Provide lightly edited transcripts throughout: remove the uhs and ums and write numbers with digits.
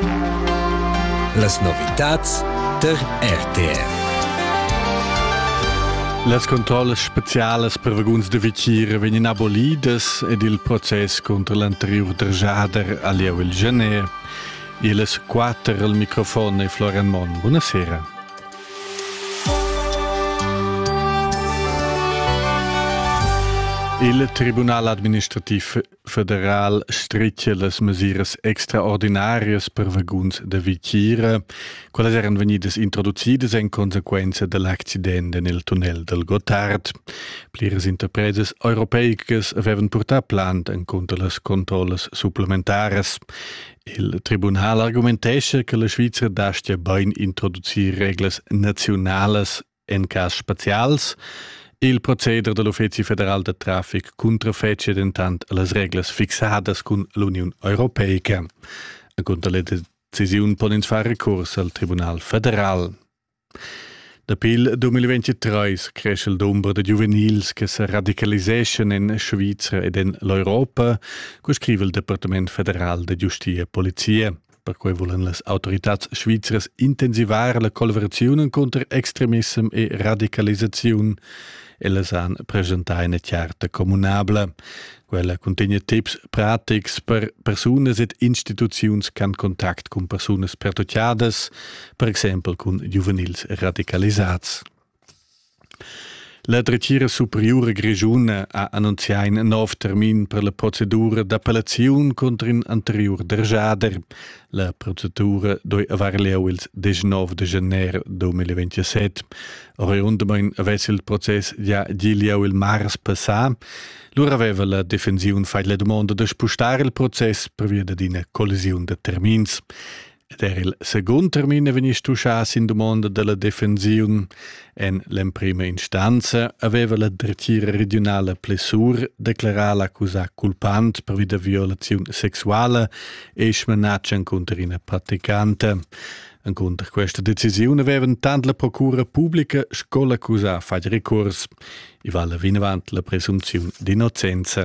Las novitats der RTR. Les controlles specialas per vaguns de vitira venin abolidas ed il process contra l'anterior derjader a lieu il gener. E les 4 al microfono e Florian Mon. Buonasera. Il Tribunal Administrativ Federal stritcha les mesures extraordinarias per vaguns de vitira, quelles eran venidas introducidas en consequenza dell'accidente nel tunnel del Gotthard. Plires interpreses europeicas avevan portat plant en contra les controlles supplementares. Il Tribunal argumentescha che la Svizra dastia bain introducir reglas nationales en cas specials. Il proceder dell'Ufficio Federal de Traffic contrafece dentant les reglas fixadas con l'Unione Europeica. En contra la decisione ponen far recurs al Tribunal Federal. Dapil 2023 cresce il numero de juvenils che si radicaliseschen in Svizra ed in l'Europa, co scrive il Departement Federal de Giustia e Polizia. Per cui volen les autoritats svizras intensivar la collaborazione contro extremism e radicalisazione e les han presentar una charta comunabla. Quella contiene tips pratics per personas ed instituzions che han contact con personas pertucciadas, per esempio con juvenils radicalisats. La Drecira Superiore Grigiuna ha annunciato un nuovo termine per la procedura d'appellazione contro un anterior derjader. La procedura deve aver lieu il 19 de janeiro 2027. Oriundamein avesse il processo già di lieu il mars passà. Loro aveva la difensione fatto la domanda di spostare il processo per via di una collisione di termini. Ed era il secondo termine veniva stusciato in domanda della difensione. En la prima istanza aveva la Drecira regionale Plessur declarato l'accusato culpante per via di violazione sessuale e smenaccia contro una praticante. Contro questa decisione aveva tanto la procura pubblica scola accusata fatto ricorso e vale in avanti la presunzione di innocenza.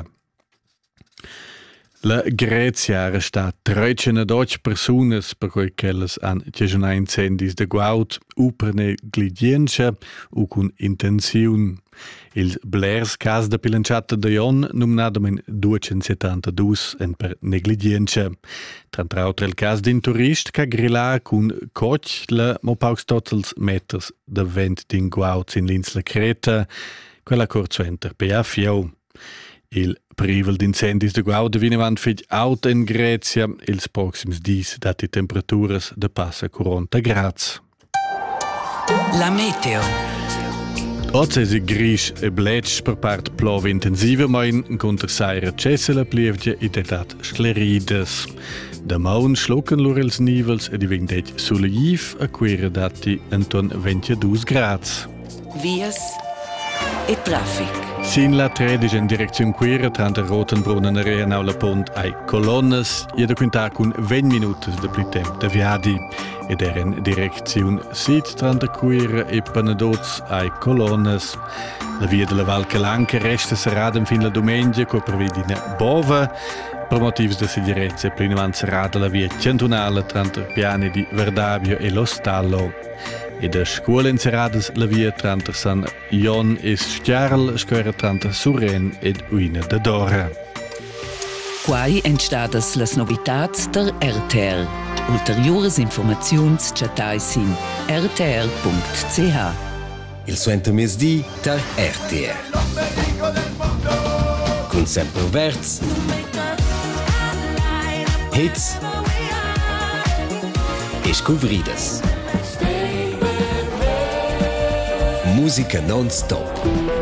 La Grecia ha arrestato 312 persone per cui elles han gestionato incendis de guaut o per negligenza o con intenzione. Il Blairs cas de pilanciata de Ion nominadamen 272 en per negligenza. Tra l'altro il cas di un turist che grilla con coach la mopaux totals meters de vent din guaut in l'insla Creta, quella corso enter PA-FIO. Il privel d'incendis de guau devine van fig aut in Grecia ils proxims dis dati temperaturas de passa 40 grads. La meteo. Oggi è gris e bletsch per part plove intensiva, ma in contrasaira cessela plievgia e detat sclerides. Da maun schlucken lor ils nivels e divendetg soleiv a quera dati enton 22 grads. Vias e traffic. Sin la 13 in direzione Quera, tra la Rotenbrunnen e Reanaula Pont ai Colonnes, e da quintar con 20 minuti de più tempo da viadi. Ed era in direzione Sid, tra la Quera e Panadoz ai Colonnes. La via della Val Calanca resta serrata fin la domenica, con prevedina Bova. Per motivi di sicurezza, più in avanti serrata la via centunale tra i piani di Verdabio e Lo Stallo. E da scuola inserradas la via tra San Ion e Stjarl, square tra Suren ed Uina da Dora. Quai entstadas las novitats der RTR. Ulteriores informaziuns chatai sin rtr.ch. Il suento mesdì der RTR. Con sempre verts, hits e scovridas. Musica non-stop.